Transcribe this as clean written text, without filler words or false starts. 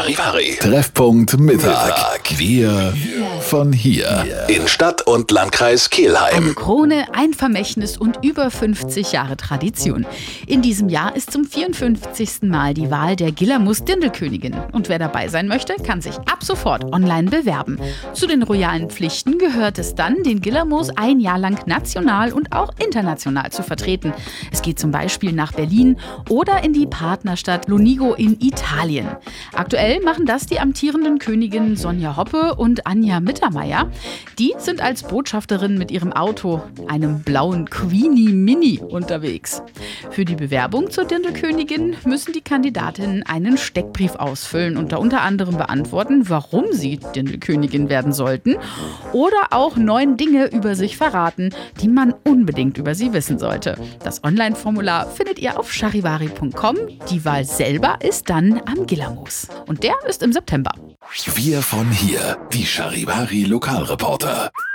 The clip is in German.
Charivari. Treffpunkt Mittag. Wir von hier. In Stadt und Landkreis Kelheim. Eine Krone, ein Vermächtnis und über 50 Jahre Tradition. In diesem Jahr ist zum 54. Mal die Wahl der Gillermoos-Dindelkönigin. Und wer dabei sein möchte, kann sich ab sofort online bewerben. Zu den royalen Pflichten gehört es dann, den Gillermoos ein Jahr lang national und auch international zu vertreten. Es geht zum Beispiel nach Berlin oder in die Partnerstadt Lonigo in Italien. Aktuell machen das die amtierenden Königinnen Sonja Hoppe und Anja Mittermeier. Die sind als Botschafterin mit ihrem Auto, einem blauen Queenie Mini, unterwegs. Für die Bewerbung zur Dindelkönigin müssen die Kandidatinnen einen Steckbrief ausfüllen und da unter anderem beantworten, warum sie Dindelkönigin werden sollten oder auch 9 Dinge über sich verraten, die man unbedingt über sie wissen sollte. Das Online-Formular findet ihr auf charivari.com. Die Wahl selber ist dann am Gillermoos. Und der ist im September. Wir von hier. Die Charivari Lokalreporter.